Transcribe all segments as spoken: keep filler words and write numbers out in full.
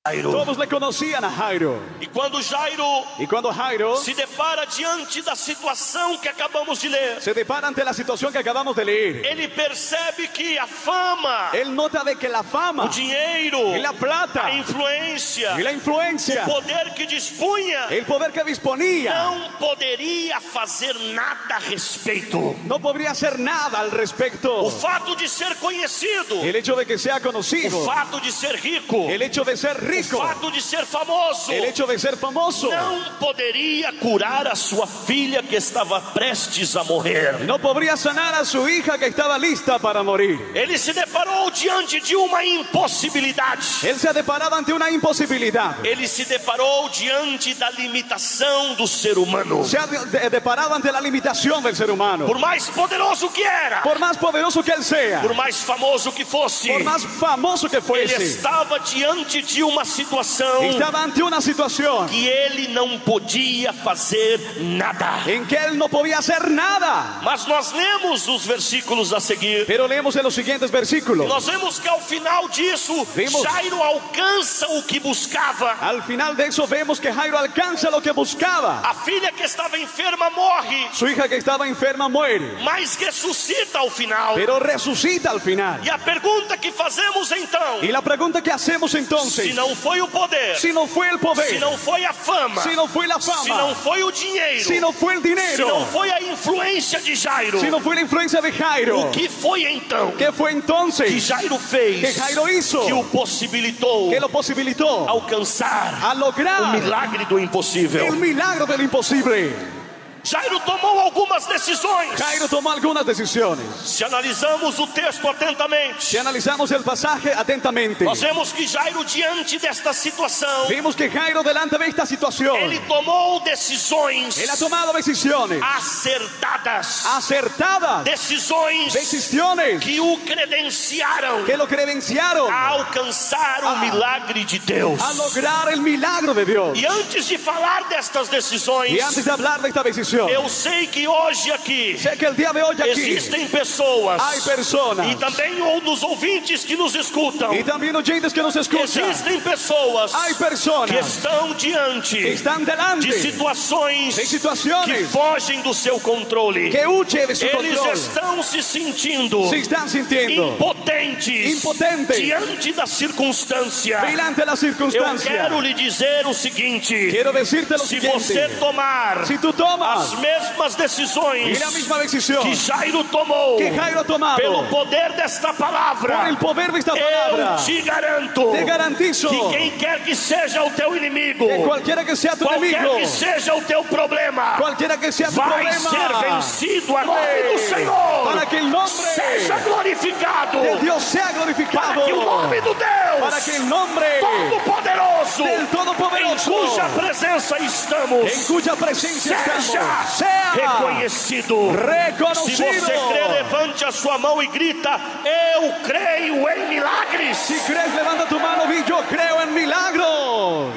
Jairo. Todos le conocían a Jairo. E quando Jairo Y cuando Jairo se depara diante da situação que acabamos de ler, se depara ante la situación que acabamos de leer, ele percebe que a fama, él nota de que la fama o dinheiro, y la plata a influência, y la influencia, o poder que dispunha, el poder que disponía, não poderia fazer nada a respeito. no podría hacer nada al O respecto. fato de ser conhecido, El hecho de que sea o conocido, fato de ser rico, el hecho de ser o rico, fato de ser famoso, el hecho de ser famoso, não poderia curar a sua filha que estava prestes a morrer. no podría sanar a su hija que estaba lista para morir. Ele se deparou diante de uma impossibilidade. Él se ha deparado ante una imposibilidad. Ele se deparou diante da limitação do ser humano. Se ha de- deparado ante la limitación del ser humano. Por mais poderoso que era, Por más poderoso que él sea, por mais famoso que fosse, por más famoso que ele fuese, estava diante de uma situação estaba ante una situación que ele não podia fazer nada. en que él no podía hacer nada. Mas nós lemos os versículos a seguir. Pero leemos en los siguientes versículos. Nós vemos que ao final disso, Vimos. Jairo alcança o que buscava. Al final de eso vemos que Jairo alcanza lo que buscaba. A filha que estava enferma morre, Su hija que estaba enferma muere, mas ressuscita ao final. pero resucita al final. E a pergunta que fazemos então, Y la pregunta que hacemos entonces, se não foi o poder, si no fue el se poder, não foi a fama, si no fue la se não fama, foi o dinheiro, si no fue el se não dinero, foi a influência de Jairo, si no fue la influencia de o Jairo, que foi então ¿qué fue que entonces Jairo fez que Jairo hizo? que o possibilitou Que lo posibilitó alcançar a o lograr milagre do impossível? el milagro del imposible? Jairo tomou algumas decisões. Jairo tomó algunas decisiones. Se analisamos o texto atentamente, Si analizamos el pasaje atentamente, nós vemos que Jairo, diante desta situação, vimos que Jairo delante de esta situación, ele tomou decisões él ha tomado decisiones acertadas, acertadas, decisões decisiones que o credenciaram que lo credenciaron a alcançar o milagre de Deus. a lograr el milagro de Dios. E antes de falar destas decisões, Y antes de hablar de esta decisión, eu sei que hoje aqui sé que el día de hoy aquí existem pessoas, hay personas e também ou dos ouvintes que nos escutam, y también oyentes que nos escuchan, existem pessoas hay que personas estão diante que están delante de situações de que situaciones fogem do seu controle. que huye de su Eles control, estão se sentindo se están sintiendo impotentes impotentes diante da circunstância. delante de la Eu circunstancia. quero lhe dizer o seguinte: Quiero decirte lo se você siguiente: tomar si tú tomas as mesmas y decisões la misma decisión que Jairo tomou, que Jairo ha tomado pelo poder desta palavra, por el poder de esta eu palabra, te garanto te garantizo que quem quer que seja o teu inimigo, que cualquiera que sea tu qualquer enemigo, que seja o teu problema, cualquiera que sea tu vai problema, ser vencido. A nome do Senhor para que el nombre seja glorificado, de Dios sea para glorificado, que o nome do Deus para que el nombre Todo-Poderoso, del em Todopoderoso, cuja presença estamos, en cuya presencia seja estamos, sea reconhecido. reconocido. Se você crê, levante a sua mão e grita: eu creio em milagres. Si crees, levanta tu mano y yo creo en milagros.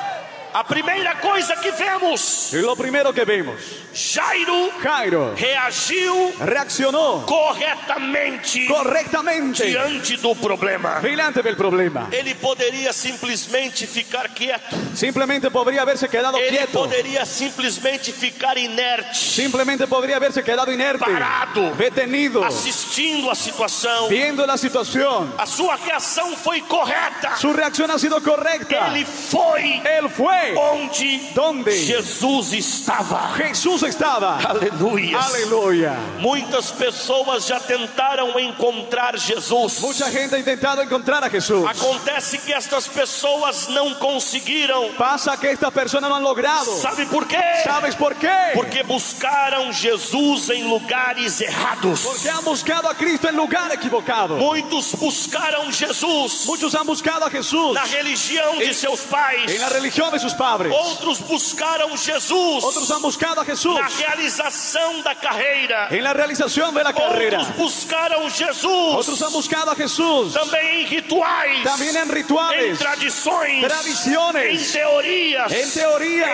A primeira coisa que vemos, Y lo primero que vemos, Jairo Jairo reagiu reaccionó corretamente correctamente diante do problema. delante del problema. Ele poderia simplesmente ficar quieto. Simplemente podría haberse quedado Ele quieto. poderia simplesmente ficar inerte, Simplemente podría haberse quedado inerte, parado, detenido, assistindo a situação. viendo la situación. A sua reação foi correta. Su reacción ha sido correcta. Ele foi Él fue onde donde Jesus estava. Jesús estaba. Aleluia. Aleluya. Muitas pessoas já tentaram encontrar Jesus. Mucha gente ha intentado encontrar a Jesús. Acontece que estas pessoas não conseguiram. Pasa que estas personas no han logrado. Sabe por quê? ¿Sabes por qué? Porque buscaram Jesus em lugares errados. Porque han buscado a Cristo en lugar equivocado. Muitos buscaram Jesus Muchos han buscado a Jesús na religião de seus pais. en la religión de sus padres. Outros buscaram Jesus Otros han buscado a Jesús na realização da carreira. en la realización de la carrera. Outros buscaram Jesus Otros han buscado a Jesús também em rituais, también en em rituales, tradições, tradiciones, em teorias, en teoría.